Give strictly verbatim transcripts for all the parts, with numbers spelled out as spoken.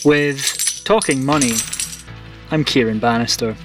With Talking Money, I'm Kieran Bannister.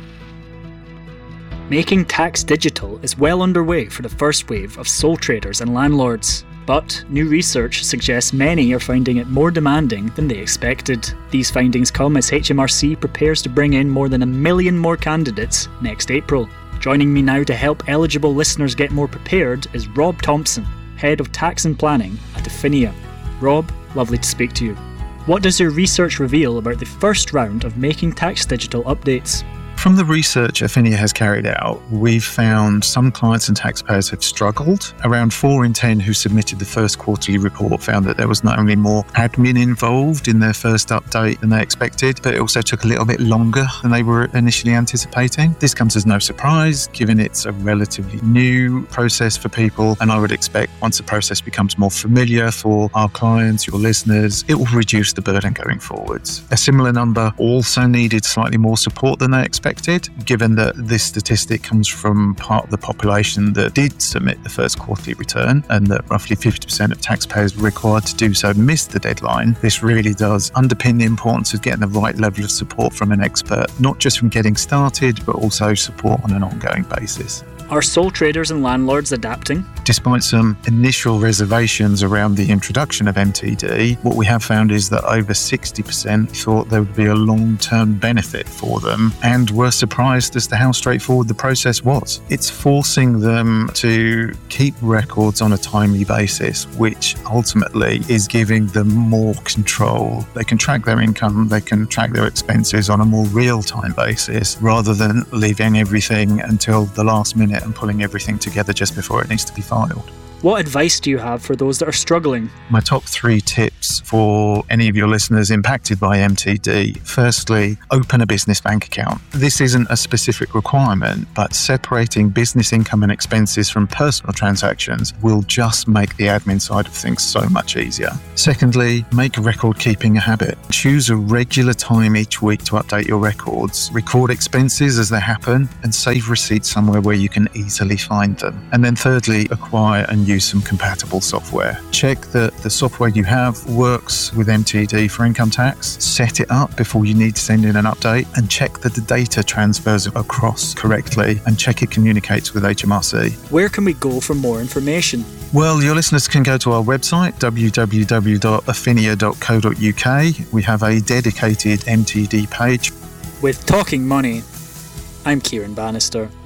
Making tax digital is well underway for the first wave of sole traders and landlords, but new research suggests many are finding it more demanding than they expected. These findings come as H M R C prepares to bring in more than a million more candidates next April. Joining me now to help eligible listeners get more prepared is Rob Thompson, Head of Tax and Planning at Affinia. Rob, lovely to speak to you. What does your research reveal about the first round of Making Tax Digital updates? From the research Affinia has carried out, we've found some clients and taxpayers have struggled. Around four in ten who submitted the first quarterly report found that there was not only more admin involved in their first update than they expected, but it also took a little bit longer than they were initially anticipating. This comes as no surprise, given it's a relatively new process for people, and I would expect once the process becomes more familiar for our clients, your listeners, it will reduce the burden going forwards. A similar number also needed slightly more support than they expected, given that this statistic comes from part of the population that did submit the first quarterly return and that roughly fifty percent of taxpayers required to do so missed the deadline. This really does underpin the importance of getting the right level of support from an expert, not just from getting started, but also support on an ongoing basis. Are sole traders and landlords adapting? Despite some initial reservations around the introduction of M T D, what we have found is that over sixty percent thought there would be a long-term benefit for them and were surprised as to how straightforward the process was. It's forcing them to keep records on a timely basis, which ultimately is giving them more control. They can track their income, they can track their expenses on a more real-time basis rather than leaving everything until the last minute and pulling everything together just before it needs to be filed. What advice do you have for those that are struggling? My top three tips for any of your listeners impacted by M T D. Firstly, open a business bank account. This isn't a specific requirement, but separating business income and expenses from personal transactions will just make the admin side of things so much easier. Secondly, make record keeping a habit. Choose a regular time each week to update your records. Record expenses as they happen and save receipts somewhere where you can easily find them. And then thirdly, acquire and use some compatible software. Check that the software you have works with M T D for income tax. Set it up before you need to send in an update and check that the data transfers across correctly and check it communicates with H M R C. Where can we go for more information? Well, your listeners can go to our website, w w w dot affinia dot co dot u k. We have a dedicated M T D page. With Talking Money, I'm Kieran Bannister.